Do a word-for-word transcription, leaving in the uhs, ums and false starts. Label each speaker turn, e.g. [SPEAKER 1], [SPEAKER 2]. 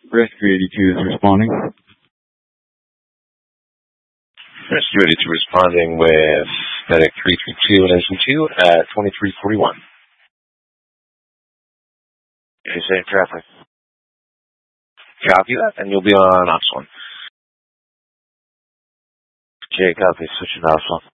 [SPEAKER 1] Rescue eighty-two is responding.
[SPEAKER 2] Rescue eighty-two responding with Medic three three two and Engine two at twenty-three forty-one. Okay, safe traffic. Copy that, and you'll be on Ops one. Okay, copy. Switching to Ops one.